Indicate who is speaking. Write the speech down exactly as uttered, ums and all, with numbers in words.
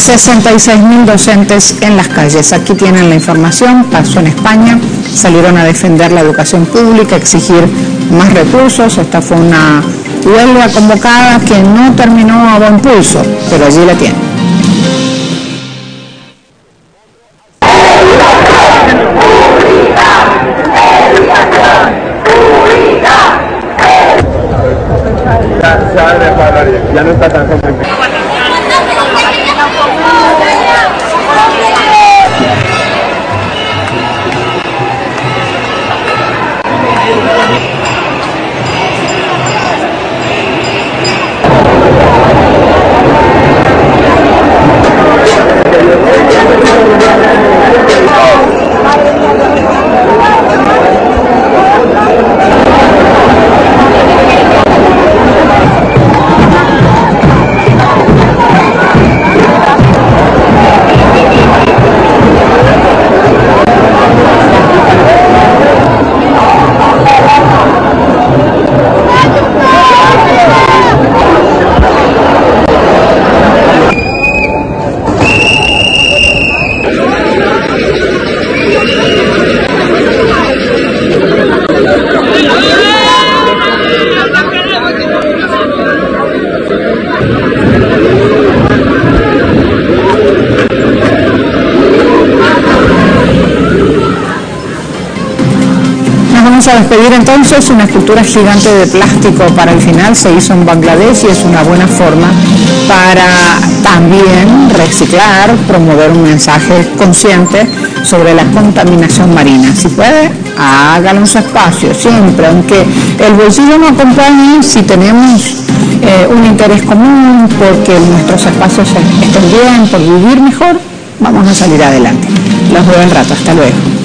Speaker 1: sesenta y seis mil docentes en las calles. Aquí tienen la información. Pasó en España, salieron a defender la educación pública, exigir más recursos. Esta fue una huelga convocada que no terminó a buen pulso, pero allí la tienen.
Speaker 2: Ya no está tan complicado.
Speaker 1: Vamos a despedir entonces. Una escultura gigante de plástico para el final se hizo en Bangladesh y es una buena forma para también reciclar, promover un mensaje consciente sobre la contaminación marina. Si puede, hágalo en su espacio siempre, aunque el bolsillo no acompañe, si tenemos eh, un interés común porque nuestros espacios estén bien, por vivir mejor, vamos a salir adelante. Los veo al rato, hasta luego.